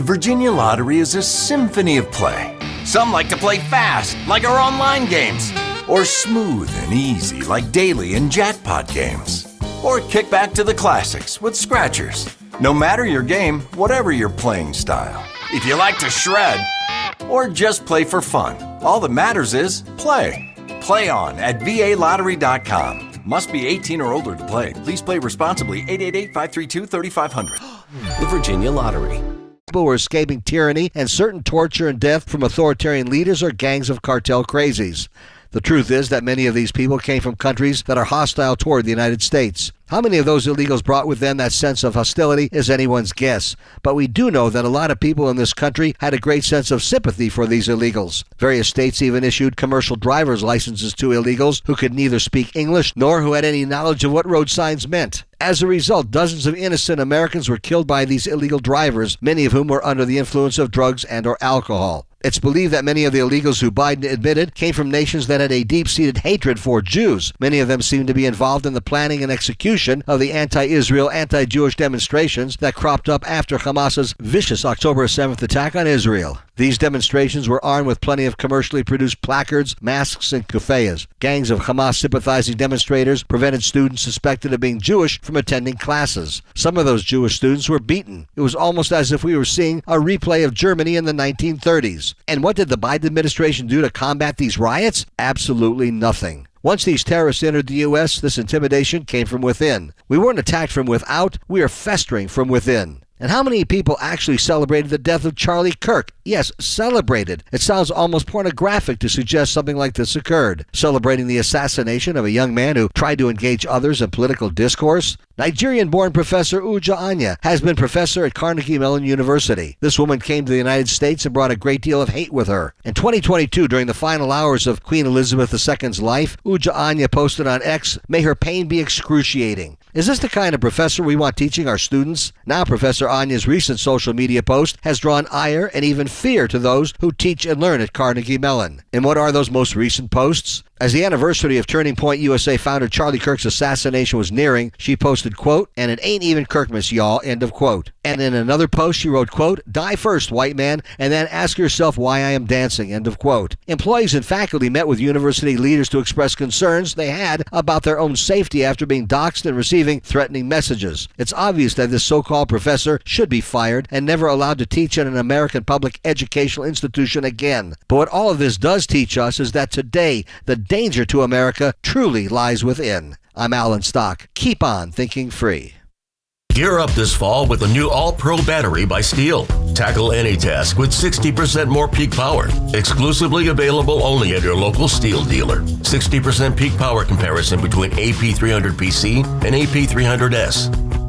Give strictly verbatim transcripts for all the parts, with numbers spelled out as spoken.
The Virginia Lottery is a symphony of play. Some like to play fast, like our online games, or smooth and easy, like daily and jackpot games. Or kick back to the classics with scratchers. No matter your game, whatever your playing style. If you like to shred, or just play for fun, all that matters is play. Play on at V A lottery dot com. Must be eighteen or older to play. Please play responsibly. eight eight eight, five three two, three five zero zero. The Virginia Lottery. People were escaping tyranny and certain torture and death from authoritarian leaders or gangs of cartel crazies. The truth is that many of these people came from countries that are hostile toward the United States. How many of those illegals brought with them that sense of hostility is anyone's guess. But we do know that a lot of people in this country had a great sense of sympathy for these illegals. Various states even issued commercial driver's licenses to illegals who could neither speak English nor who had any knowledge of what road signs meant. As a result, dozens of innocent Americans were killed by these illegal drivers, many of whom were under the influence of drugs and or alcohol. It's believed that many of the illegals who Biden admitted came from nations that had a deep-seated hatred for Jews. Many of them seem to be involved in the planning and execution of the anti-Israel, anti-Jewish demonstrations that cropped up after Hamas's vicious October seventh attack on Israel. These demonstrations were armed with plenty of commercially produced placards, masks, and kufayas. Gangs of Hamas-sympathizing demonstrators prevented students suspected of being Jewish from attending classes. Some of those Jewish students were beaten. It was almost as if we were seeing a replay of Germany in the nineteen thirties. And what did the Biden administration do to combat these riots? Absolutely nothing. Once these terrorists entered the U S, this intimidation came from within. We weren't attacked from without, we are festering from within. And how many people actually celebrated the death of Charlie Kirk? Yes, celebrated. It sounds almost pornographic to suggest something like this occurred. Celebrating the assassination of a young man who tried to engage others in political discourse? Nigerian-born Professor Uja Anya has been professor at Carnegie Mellon University. This woman came to the United States and brought a great deal of hate with her. In twenty twenty-two, during the final hours of Queen Elizabeth the Second's life, Uja Anya posted on X, "May her pain be excruciating." Is this the kind of professor we want teaching our students? Now, Professor Anya's recent social media post has drawn ire and even fear to those who teach and learn at Carnegie Mellon. And what are those most recent posts? As the anniversary of Turning Point U S A founder Charlie Kirk's assassination was nearing, she posted, quote, "And it ain't even Kirkmas, y'all," end of quote. And in another post, she wrote, quote, "Die first, white man, and then ask yourself why I am dancing," end of quote. Employees and faculty met with university leaders to express concerns they had about their own safety after being doxxed and receiving threatening messages. It's obvious that this so-called professor should be fired and never allowed to teach in an American public educational institution again. But what all of this does teach us is that today, the danger to America truly lies within. I'm Alan Stock. Keep on thinking free. Gear up this fall with the new All-Pro battery by Steel. Tackle any task with sixty percent more peak power. Exclusively available only at your local Steel dealer. sixty percent peak power comparison between A P three hundred P C and A P three hundred S.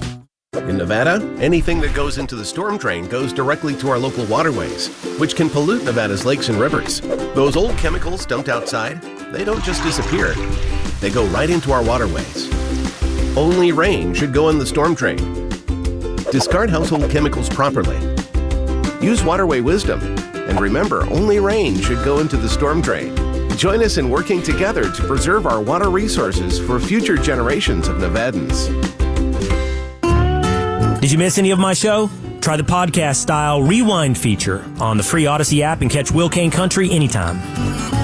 In Nevada, anything that goes into the storm drain goes directly to our local waterways, which can pollute Nevada's lakes and rivers. Those old chemicals dumped outside, they don't just disappear. They go right into our waterways. Only rain should go in the storm drain. Discard household chemicals properly. Use waterway wisdom. And remember, only rain should go into the storm drain. Join us in working together to preserve our water resources for future generations of Nevadans. Did you miss any of my show? Try the podcast-style rewind feature on the free Odyssey app and catch Will Kane Country anytime.